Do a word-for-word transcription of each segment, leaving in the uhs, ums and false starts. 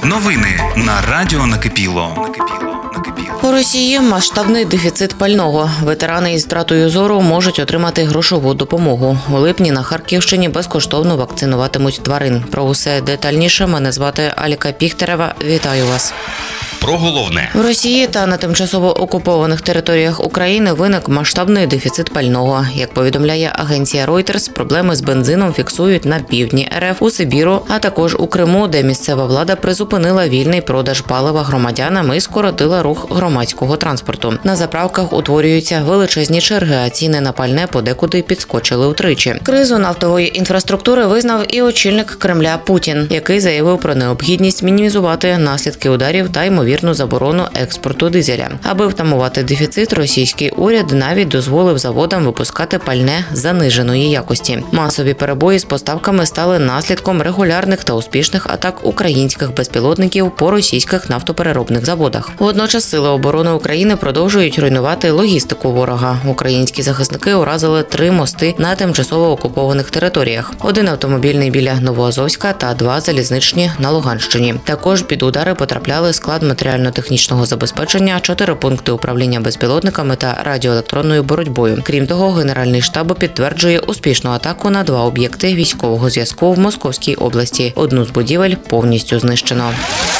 Новини на Радіо Накипіло. У Росії масштабний дефіцит пального. Ветерани із втратою зору можуть отримати грошову допомогу. У липні на Харківщині безкоштовно вакцинуватимуть тварин. Про усе детальніше мене звати Аліка Піхтерева. Вітаю вас. Про головне. В Росії та на тимчасово окупованих територіях України виник масштабний дефіцит пального. Як повідомляє агенція Reuters, проблеми з бензином фіксують на півдні РФ, у Сибіру, а також у Криму, де місцева влада призупинила вільний продаж палива громадянам і скоротила рух громадського транспорту. На заправках утворюються величезні черги, а ціни на пальне подекуди підскочили втричі. Кризу нафтової інфраструктури визнав і очільник Кремля Путін, який заявив про необхідність мінімізувати наслідки ударів та ймовірність вірну заборону експорту дизеля. Аби втамувати дефіцит, російський уряд навіть дозволив заводам випускати пальне заниженої якості. Масові перебої з поставками стали наслідком регулярних та успішних атак українських безпілотників по російських нафтопереробних заводах. Водночас Сили оборони України продовжують руйнувати логістику ворога. Українські захисники уразили три мости на тимчасово окупованих територіях. Один автомобільний біля Новоазовська та два залізничні на Луганщині. Також під удари потрапляли склад матеріально-технічного забезпечення, чотири пункти управління безпілотниками та радіоелектронною боротьбою. Крім того, Генеральний штаб підтверджує успішну атаку на два об'єкти військового зв'язку в Московській області. Одну з будівель повністю знищено.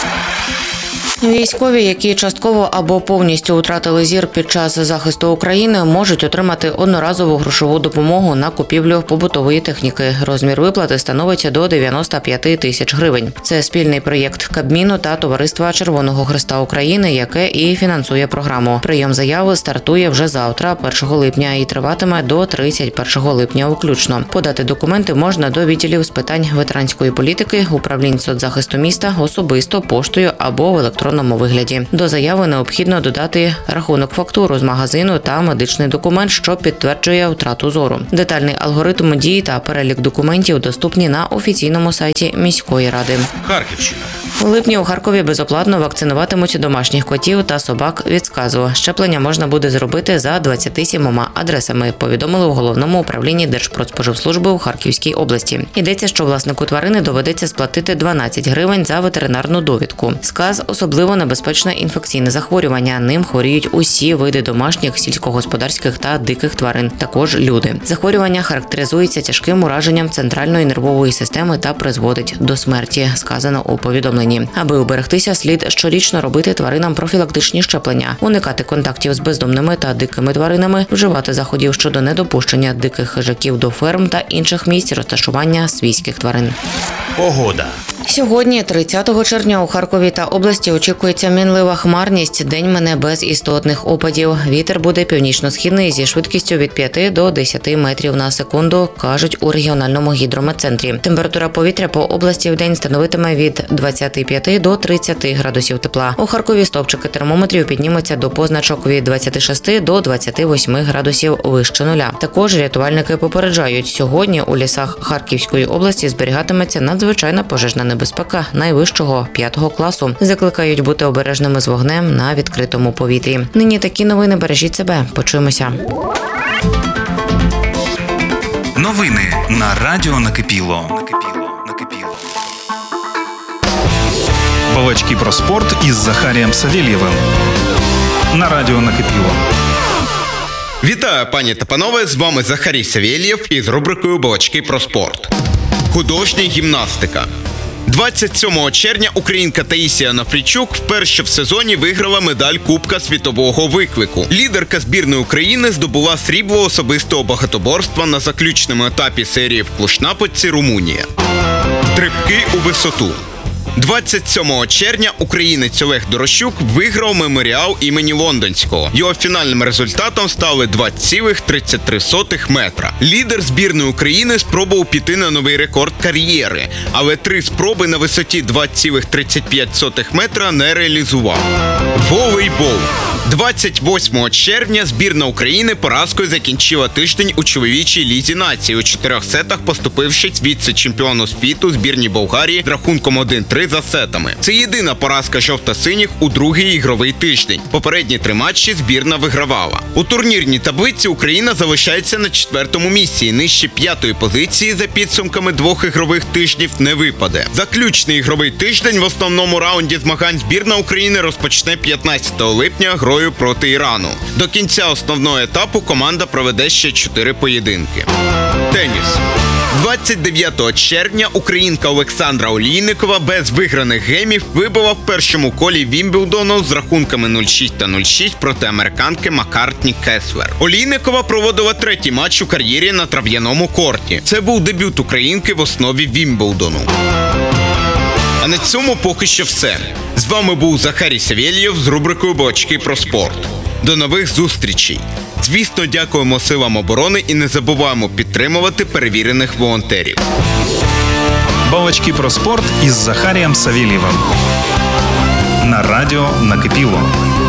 Військові, які частково або повністю втратили зір під час захисту України, можуть отримати одноразову грошову допомогу на купівлю побутової техніки. Розмір виплати становить до дев'яноста п'яти тисяч гривень. Це спільний проєкт Кабміну та Товариства Червоного Хреста України, яке і фінансує програму. Прийом заяви стартує вже завтра, першого липня, і триватиме до тридцять першого липня включно. Подати документи можна до відділів з питань ветеранської політики, управлінь соцзахисту міста, особисто, поштою або в електронному вигляді. До заяви необхідно додати рахунок фактуру з магазину та медичний документ, що підтверджує втрату зору. Детальний алгоритм дій та перелік документів доступні на офіційному сайті міської ради. Харківщина. У липні у Харкові безоплатно вакцинуватимуть домашніх котів та собак від сказу. Щеплення можна буде зробити за двадцятьма сімома адресами, повідомили у Головному управлінні Держпродспоживслужби у Харківській області. Йдеться, що власнику тварини доведеться сплатити дванадцять гривень за ветеринарну довідку. Сказ – особливо небезпечне інфекційне захворювання. Ним хворіють усі види домашніх, сільськогосподарських та диких тварин, також люди. Захворювання характеризується тяжким ураженням центральної нервової системи та призводить до смерті, сказано у повідомленні. Аби уберегтися, слід щорічно робити тваринам профілактичні щеплення, уникати контактів з бездомними та дикими тваринами, вживати заходів щодо недопущення диких хижаків до ферм та інших місць розташування свійських тварин. Погода. Сьогодні, тридцятого червня, у Харкові та області очікується мінлива хмарність. День мине без істотних опадів. Вітер буде північно-східний зі швидкістю від п'яти до десяти метрів на секунду, кажуть у регіональному гідрометцентрі. Температура повітря по області в день становитиме від двадцяти п'яти до тридцяти градусів тепла. У Харкові стовпчики термометрів піднімуться до позначок від двадцяти шести до двадцяти восьми градусів вище нуля. Також рятувальники попереджають, сьогодні у лісах Харківської області зберігатиметься надзвичайна пожежна небезпека найвищого п'ятого класу. Закликають бути обережними з вогнем на відкритому повітрі. Нині такі новини. Бережіть себе. Почуємося. Новини на Радіо Накипіло. Балачки про спорт із Захарієм Савєлєвим. На Радіо Накипіло. Вітаю, пані та панове, з вами Захарій Савєлєв із рубрикою «Балачки про спорт». Художня гімнастика. двадцять сьомого червня українка Таїсія Нафрійчук вперше в сезоні виграла медаль Кубка світового виклику. Лідерка збірної України здобула срібло особистого багатоборства на заключному етапі серії в Клушнаподці, Румунія. Стрибки у висоту. двадцять сьомого червня українець Олег Дорощук виграв меморіал імені Лондонського. Його фінальним результатом стали два цілих тридцять три сотих метра. Лідер збірної України спробував піти на новий рекорд кар'єри, але три спроби на висоті два цілих тридцять п'ять сотих метра не реалізував. Волейбол. двадцять восьмого червня збірна України поразкою закінчила тиждень у чоловічій лізі нації, у чотирьох сетах поступившись віце-чемпіону світу збірній Болгарії з рахунком один-три за сетами. Це єдина поразка жовто-синіх у другий ігровий тиждень. Попередні три матчі збірна вигравала. У турнірній таблиці Україна залишається на четвертому місці і нижче п'ятої позиції за підсумками двох ігрових тижнів не випаде. Заключний ігровий тиждень в основному раунді змагань збірна України розпочне п'ятнадцятого липня грою проти Ірану. До кінця основного етапу команда проведе ще чотири поєдинки. Теніс. двадцять дев'ятого червня українка Олександра Олійникова без виграних геймів вибила в першому колі Вімблдону з рахунками нуль шість та нуль шість проти американки Маккартні Кеслер. Олійникова проводила третій матч у кар'єрі на трав'яному корті. Це був дебют українки в основі Вімблдону. А на цьому поки що все. З вами був Захарій Савєлєв з рубрикою «Балачки про спорт». До нових зустрічей! Звісно, дякуємо силам оборони і не забуваємо підтримувати перевірених волонтерів. Балачки про спорт із Захарієм Савєлєвим. На радіо «Накипіло».